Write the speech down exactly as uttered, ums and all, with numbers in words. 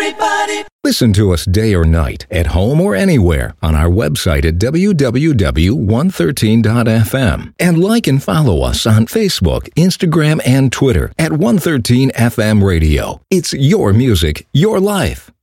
everybody. Listen to us day or night, at home or anywhere, on our website at w w w dot one thirteen dot f m. And like and follow us on Facebook, Instagram, and Twitter at one thirteen F M Radio. It's your music, your life.